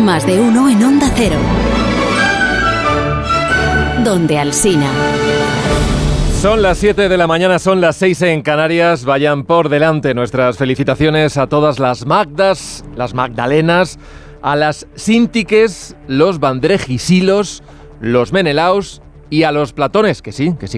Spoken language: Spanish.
Más de uno en Onda Cero. Donde Alsina. Son las 7 de la mañana, son las 6 en Canarias. Vayan por delante nuestras felicitaciones a todas las Magdas, las Magdalenas, a las Síntiques, los Vandrejisilos, los Menelaos y a los Platones, que sí